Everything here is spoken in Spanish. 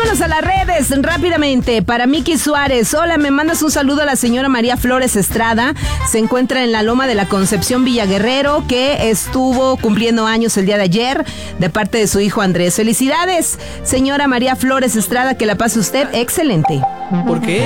Vámonos a las redes rápidamente. Para Miki Suárez, hola, me mandas un saludo a la señora María Flores Estrada. Se encuentra en la Loma de la Concepción, Villaguerrero, que estuvo cumpliendo años el día de ayer, de parte de su hijo Andrés. Felicidades, señora María Flores Estrada, que la pase usted excelente. ¿Por qué?